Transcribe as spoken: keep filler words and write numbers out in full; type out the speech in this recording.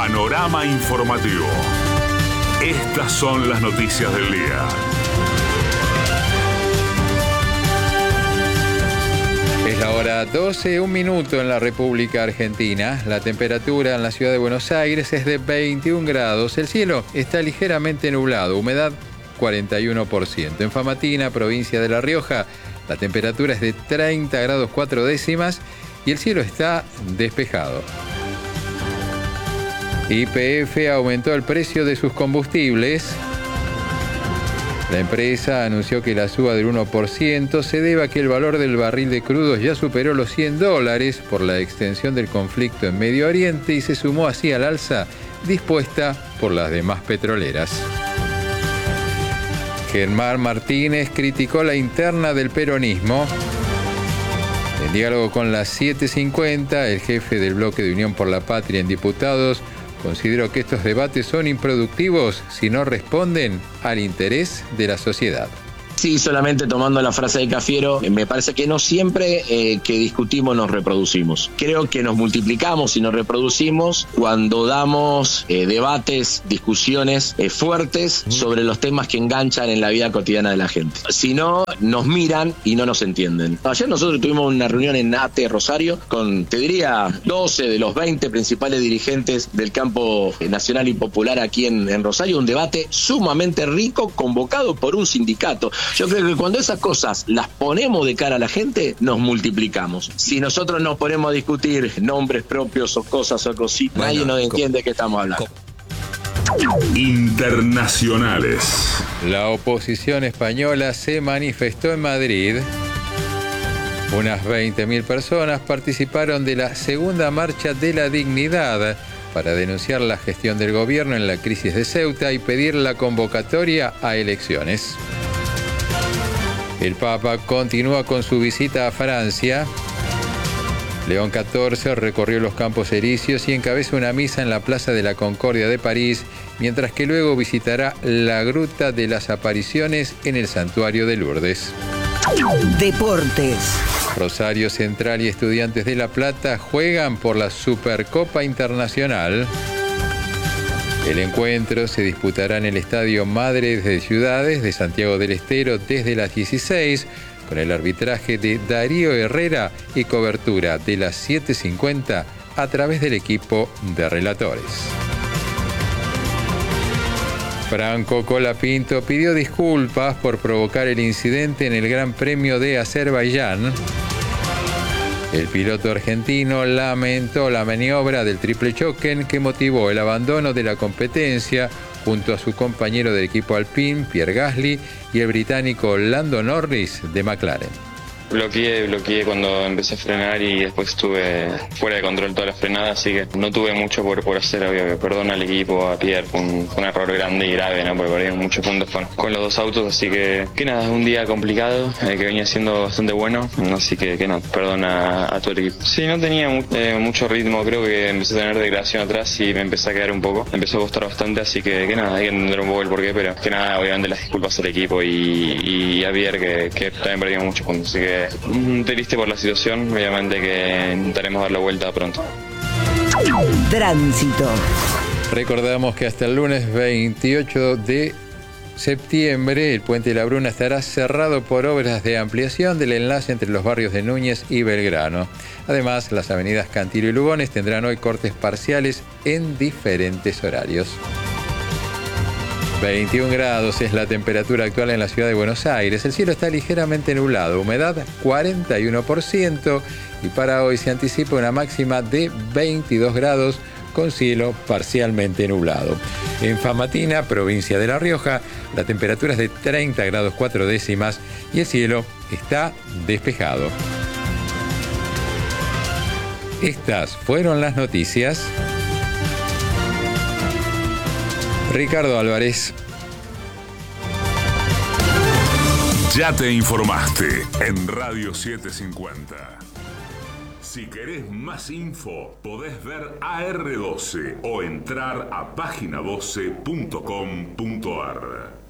Panorama informativo. Estas son las noticias del día. Es la hora doce, un minuto en la República Argentina. La temperatura en la ciudad de Buenos Aires es de veintiún grados. El cielo está ligeramente nublado, humedad cuarenta y uno por ciento. En Famatina, provincia de La Rioja, la temperatura es de treinta grados cuatro décimas y el cielo está despejado. Y P F aumentó el precio de sus combustibles. La empresa anunció que la suba del uno por ciento se debe a que el valor del barril de crudos ya superó los cien dólares por la extensión del conflicto en Medio Oriente y se sumó así al alza dispuesta por las demás petroleras. Germán Martínez criticó la interna del peronismo. En diálogo con las siete cincuenta, el jefe del bloque de Unión por la Patria en diputados consideró que estos debates son improductivos si no responden al interés de la sociedad. Sí, solamente tomando la frase de Cafiero, me parece que no siempre eh, que discutimos nos reproducimos. Creo que nos multiplicamos y nos reproducimos cuando damos eh, debates, discusiones eh, fuertes sobre los temas que enganchan en la vida cotidiana de la gente. Si no, nos miran y no nos entienden. Ayer nosotros tuvimos una reunión en A T E Rosario con, te diría, doce de los veinte principales dirigentes del campo nacional y popular aquí en, en Rosario, un debate sumamente rico convocado por un sindicato. Yo creo que cuando esas cosas las ponemos de cara a la gente, nos multiplicamos. Si nosotros nos ponemos a discutir nombres propios o cosas o cositas, bueno, nadie nos entiende de qué estamos hablando. Internacionales. La oposición española se manifestó en Madrid. Unas veinte mil personas participaron de la segunda marcha de la dignidad para denunciar la gestión del gobierno en la crisis de Ceuta y pedir la convocatoria a elecciones. El Papa continúa con su visita a Francia. León catorce recorrió los Campos Elíseos y encabeza una misa en la Plaza de la Concordia de París, mientras que luego visitará la Gruta de las Apariciones en el Santuario de Lourdes. Deportes. Rosario Central y Estudiantes de La Plata juegan por la Supercopa Internacional. El encuentro se disputará en el Estadio Madres de Ciudades de Santiago del Estero desde las dieciséis, con el arbitraje de Darío Herrera y cobertura de las siete cincuenta a través del equipo de relatores. Franco Colapinto pidió disculpas por provocar el incidente en el Gran Premio de Azerbaiyán. El piloto argentino lamentó la maniobra del triple choque que motivó el abandono de la competencia junto a su compañero del equipo Alpine, Pierre Gasly, y el británico Lando Norris de McLaren. Bloqueé, bloqueé cuando empecé a frenar y después estuve fuera de control toda la frenada, así que no tuve mucho por, por hacer, obvio. Perdón al equipo, a Pierre, fue un, fue un error grande y grave, ¿no? Porque perdieron muchos puntos con, con los dos autos, así que, que nada, un día complicado, eh, que venía siendo bastante bueno, así que, que no, perdón a, a todo el equipo. Sí, no tenía mu- eh, mucho ritmo, creo que empecé a tener degradación atrás y me empecé a quedar un poco, me empezó a costar bastante, así que, que nada, hay que entender un poco el porqué, pero que nada, obviamente las disculpas al equipo y, y a Pierre, que, que también perdimos muchos puntos, así que triste por la situación, obviamente que intentaremos dar la vuelta pronto. Tránsito. Recordamos que hasta el lunes veintiocho de septiembre el Puente de la Bruna estará cerrado por obras de ampliación del enlace entre los barrios de Núñez y Belgrano. Además, las avenidas Cantilo y Lugones tendrán hoy cortes parciales en diferentes horarios. veintiún grados es la temperatura actual en la ciudad de Buenos Aires. El cielo está ligeramente nublado, humedad cuarenta y uno por ciento y para hoy se anticipa una máxima de veintidós grados con cielo parcialmente nublado. En Famatina, provincia de La Rioja, la temperatura es de treinta grados cuatro décimas y el cielo está despejado. Estas fueron las noticias. Ricardo Álvarez. Ya te informaste en Radio setecientos cincuenta. Si querés más info, podés ver A R doce o entrar a página doce punto com punto ar.